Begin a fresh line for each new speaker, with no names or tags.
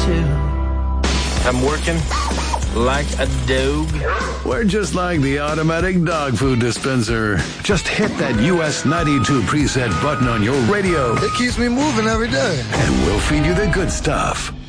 too. I'm working like a dog.
We're just like the automatic dog food dispenser. Just hit that US 92 preset button on your radio.
It keeps me moving every day.
And we'll feed you the good stuff.